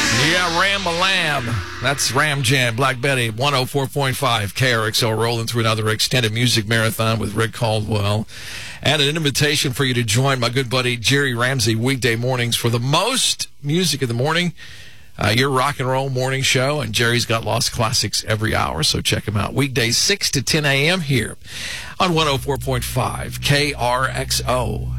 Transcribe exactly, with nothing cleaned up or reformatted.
Yeah, Ram-a-Lamb. That's Ram Jam, Black Betty, one oh four point five K R X L, rolling through another extended music marathon with Rick Caldwell. And an invitation for you to join my good buddy Jerry Ramsey weekday mornings for the most music in the morning. Uh, your rock and roll morning show, and Jerry's got Lost Classics every hour, so check him out. Weekdays six to ten a.m. here on one oh four point five K R X O.